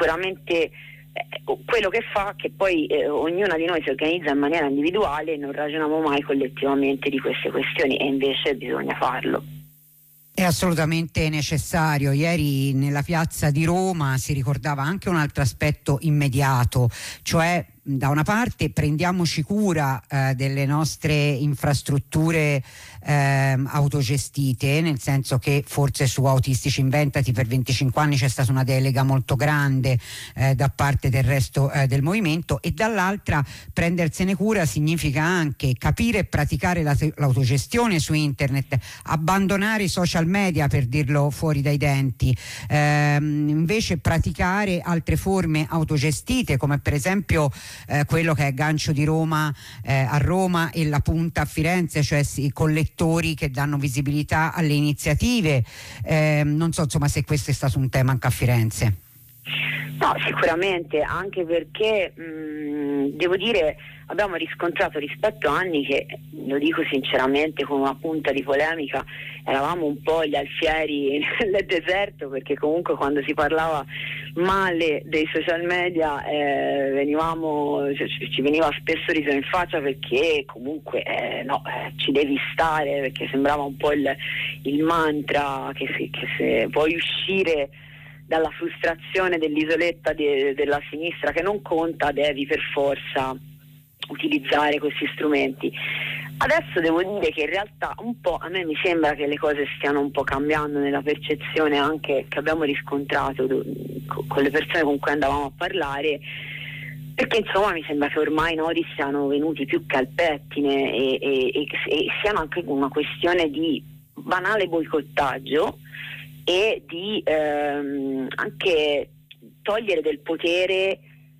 sicuramente quello che fa che poi ognuna di noi si organizza in maniera individuale e non ragioniamo mai collettivamente di queste questioni, e invece bisogna farlo. È assolutamente necessario. Ieri nella piazza di Roma si ricordava anche un altro aspetto immediato, cioè da una parte prendiamoci cura delle nostre infrastrutture autogestite, nel senso che forse su Autistici Inventati per 25 anni c'è stata una delega molto grande da parte del resto del movimento, e dall'altra prendersene cura significa anche capire e praticare l'autogestione su internet, abbandonare i social media, per dirlo fuori dai denti, invece praticare altre forme autogestite, come per esempio quello che è Gancio di Roma a Roma e La Punta a Firenze, cioè i collettori che danno visibilità alle iniziative. Non so insomma se questo è stato un tema anche a Firenze. No, sicuramente, anche perché devo dire abbiamo riscontrato rispetto a anni che, lo dico sinceramente con una punta di polemica, eravamo un po' gli alfieri nel deserto, perché comunque quando si parlava male dei social media ci veniva spesso riso in faccia, perché comunque ci devi stare, perché sembrava un po' il mantra che se vuoi uscire dalla frustrazione dell'isoletta della sinistra che non conta devi per forza utilizzare questi strumenti. Adesso devo dire che in realtà un po' a me mi sembra che le cose stiano un po' cambiando nella percezione anche che abbiamo riscontrato con le persone con cui andavamo a parlare, perché insomma mi sembra che ormai i nodi siano venuti più che al pettine e siano anche una questione di banale boicottaggio e di anche togliere del potere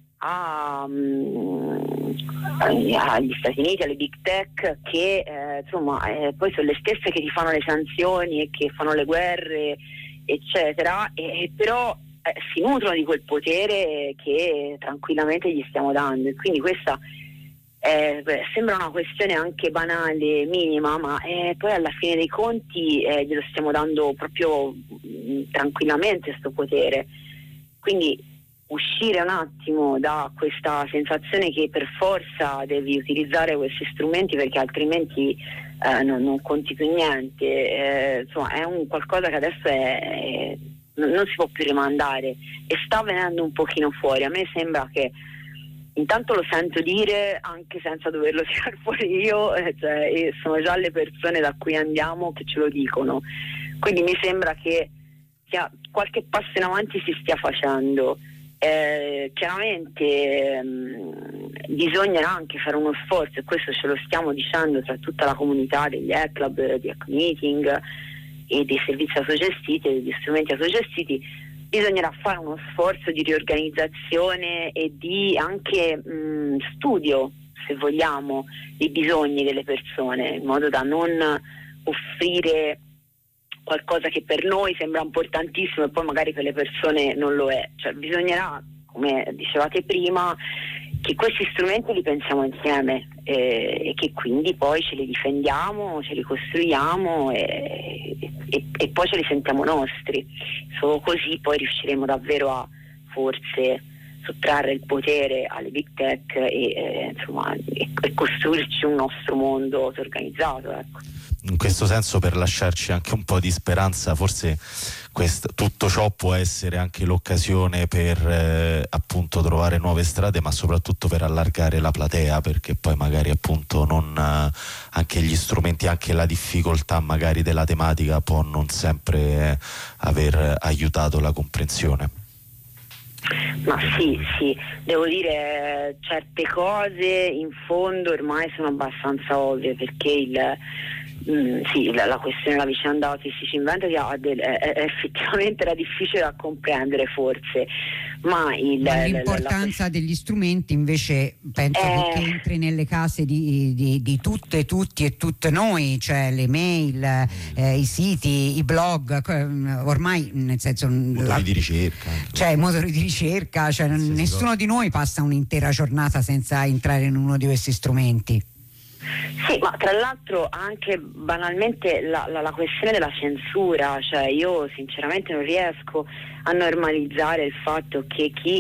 agli Stati Uniti, alle big tech, che poi sono le stesse che ti fanno le sanzioni e che fanno le guerre eccetera, e però si nutrono di quel potere che tranquillamente gli stiamo dando, e quindi questa sembra una questione anche banale, minima, ma poi alla fine dei conti glielo stiamo dando proprio tranquillamente sto potere. Quindi uscire un attimo da questa sensazione che per forza devi utilizzare questi strumenti perché altrimenti non conti più niente, è un qualcosa che adesso non si può più rimandare e sta venendo un pochino fuori. A me sembra che intanto lo sento dire anche senza doverlo tirare fuori io, e sono già le persone da cui andiamo che ce lo dicono, quindi mi sembra che qualche passo in avanti si stia facendo. Chiaramente bisognerà anche fare uno sforzo, e questo ce lo stiamo dicendo tra tutta la comunità degli hack-club, di hack meeting e dei servizi autogestiti e degli strumenti autogestiti. Bisognerà fare uno sforzo di riorganizzazione e di anche studio, se vogliamo, dei bisogni delle persone, in modo da non offrire qualcosa che per noi sembra importantissimo e poi magari per le persone non lo è. Cioè bisognerà, come dicevate prima, che questi strumenti li pensiamo insieme e che quindi poi ce li difendiamo, ce li costruiamo e poi ce li sentiamo nostri. Solo così poi riusciremo davvero a forse sottrarre il potere alle big tech e costruirci un nostro mondo organizzato, ecco. In questo senso, per lasciarci anche un po' di speranza, forse tutto ciò può essere anche l'occasione per appunto trovare nuove strade, ma soprattutto per allargare la platea, perché poi magari appunto anche gli strumenti, anche la difficoltà magari della tematica può non sempre aver aiutato la comprensione. Ma sì, devo dire certe cose in fondo ormai sono abbastanza ovvie, perché la questione della vicenda Autistici Inventati effettivamente era difficile da comprendere forse, ma l'importanza degli strumenti invece penso che entri nelle case di tutte, tutti e tutte noi, cioè le mail, i siti, i blog, ormai nel senso motori di ricerca, nessuno di noi passa un'intera giornata senza entrare in uno di questi strumenti. Sì, ma tra l'altro anche banalmente la questione della censura, cioè io sinceramente non riesco a normalizzare il fatto che chi